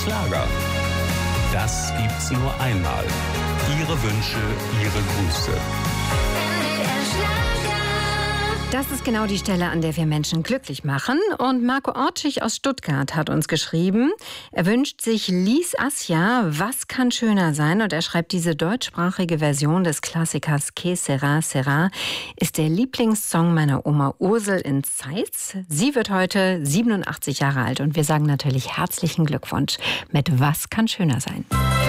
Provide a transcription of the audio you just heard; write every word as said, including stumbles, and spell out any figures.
Schlager. Das gibt's nur einmal. Ihre Wünsche, Ihre Grüße. Das ist genau die Stelle, an der wir Menschen glücklich machen. Und Marco Ortschig aus Stuttgart hat uns geschrieben, er wünscht sich Lys Assia, Was kann schöner sein? Und er schreibt, diese deutschsprachige Version des Klassikers Que sera, sera ist der Lieblingssong meiner Oma Ursel in Zeitz. Sie wird heute siebenundachtzig Jahre alt und wir sagen natürlich herzlichen Glückwunsch mit Was kann schöner sein?